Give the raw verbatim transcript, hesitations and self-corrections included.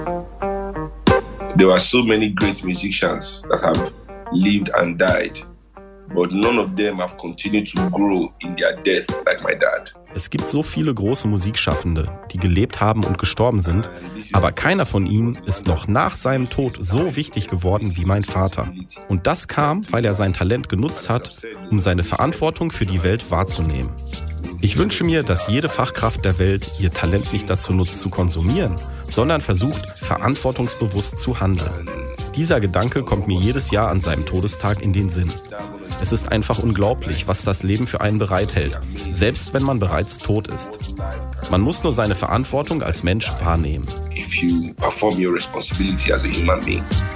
There are so many great musicians that have lived and died, but none of them have continued to grow in their death like my dad. Es gibt so viele große Musikschaffende, die gelebt haben und gestorben sind, aber keiner von ihnen ist noch nach seinem Tod so wichtig geworden wie mein Vater. Und das kam, weil er sein Talent genutzt hat, um seine Verantwortung für die Welt wahrzunehmen. Ich wünsche mir, dass jede Fachkraft der Welt ihr Talent nicht dazu nutzt, zu konsumieren, sondern versucht, verantwortungsbewusst zu handeln. Dieser Gedanke kommt mir jedes Jahr an seinem Todestag in den Sinn. Es ist einfach unglaublich, was das Leben für einen bereithält, selbst wenn man bereits tot ist. Man muss nur seine Verantwortung als Mensch wahrnehmen. If you perform your responsibility as a human being.